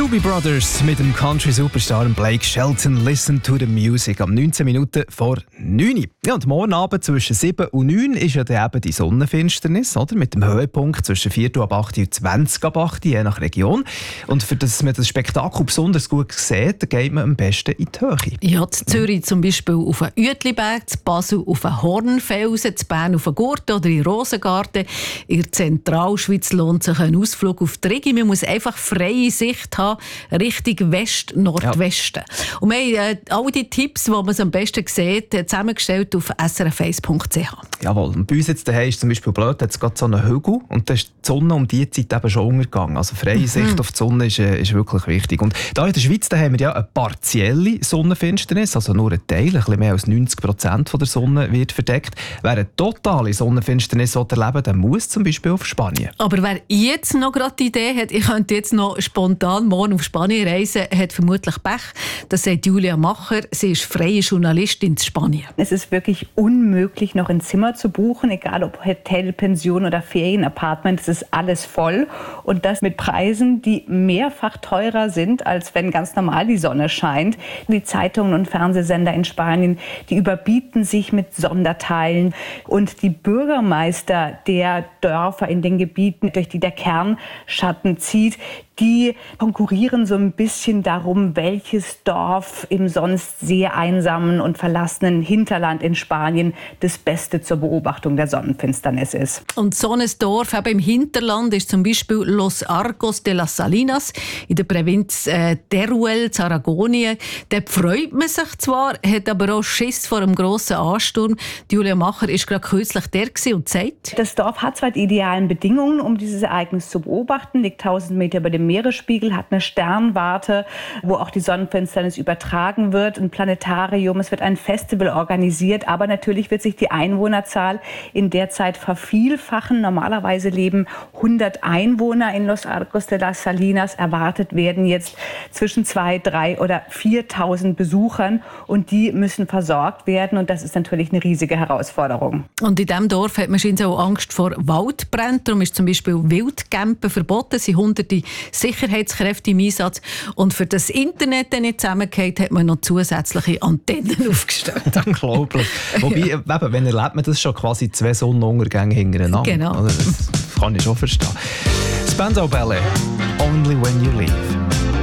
Doobie Brothers mit dem Country-Superstar Blake Shelton. Listen to the music. Am 19 Minuten vor 9. Ja, und morgen Abend zwischen 7 und 9 ist ja dann eben die Sonnenfinsternis, oder? Mit dem Höhepunkt zwischen 4 ab 8 und 20 ab 8, je nach Region. Und für das man das Spektakel besonders gut sieht, geht man am besten in die Höhe. Ja, in Zürich zum Beispiel auf den Uetliberg, in Basel auf den Hornfelsen, in Bern auf den Gurten oder in den Rosengarten. In der Zentralschweiz lohnt sich ein Ausflug auf die Rigi. Man muss einfach freie Sicht haben, Richtung West-Nordwesten. Ja. Und wir haben all die Tipps, die man am besten sieht, zusammengestellt auf srf1.ch. Jawohl. Und bei uns jetzt daheim ist zum Beispiel blöd, hat es gerade so einen Hügel und da ist die Sonne um diese Zeit eben schon untergegangen. Also freie Sicht auf die Sonne ist wirklich wichtig. Und da in der Schweiz da haben wir ja eine partielle Sonnenfinsternis, also nur ein Teil, ein bisschen mehr als 90% von der Sonne wird verdeckt. Wer eine totale Sonnenfinsternis erleben will, der muss zum Beispiel auf Spanien. Aber wer jetzt noch gerade die Idee hat, ich könnte jetzt noch spontan morgen auf Spanien reisen, hat vermutlich Pech. Das sagt Julia Macher. Sie ist freie Journalistin in Spanien. Es ist wirklich unmöglich, noch ein Zimmer zu buchen, egal ob Hotel, Pension oder Ferienapartment. Es ist alles voll. Und das mit Preisen, die mehrfach teurer sind, als wenn ganz normal die Sonne scheint. Die Zeitungen und Fernsehsender in Spanien, die überbieten sich mit Sonderteilen. Und die Bürgermeister der Dörfer in den Gebieten, durch die der Kernschatten zieht, die konkurrieren so ein bisschen darum, welches Dorf im sonst sehr einsamen und verlassenen Hinterland in Spanien das Beste zur Beobachtung der Sonnenfinsternis ist. Und so ein Dorf eben im Hinterland ist zum Beispiel Los Arcos de las Salinas in der Provinz Teruel, Aragonien. Dort freut man sich zwar, hat aber auch Schiss vor einem grossen Ansturm. Julia Macher war gerade kürzlich der und sagt: Das Dorf hat zwar die idealen Bedingungen, um dieses Ereignis zu beobachten, liegt 1000 Meter über dem Meeresspiegel, hat eine Sternwarte, wo auch die Sonnenfinsternis übertragen wird, ein Planetarium, es wird ein Festival organisiert, aber natürlich wird sich die Einwohnerzahl in der Zeit vervielfachen. Normalerweise leben 100 Einwohner in Los Arcos de las Salinas. Erwartet werden jetzt zwischen 2.000, 3.000 oder 4.000 Besuchern und die müssen versorgt werden und das ist natürlich eine riesige Herausforderung. Und in diesem Dorf hat man scheinbar auch Angst vor Waldbränden. Darum ist zum Beispiel Wildcampen verboten. Es sind hunderte Sicherheitskräfte im Einsatz. Und für das Internet nicht zusammengeht, hat man noch zusätzliche Antennen aufgestellt. Unglaublich. Wobei, eben, wenn erlebt man das schon quasi 2 Sonnenuntergänge hintereinander. Genau. Das kann ich schon verstehen. Spandau Ballet, Only When You Leave.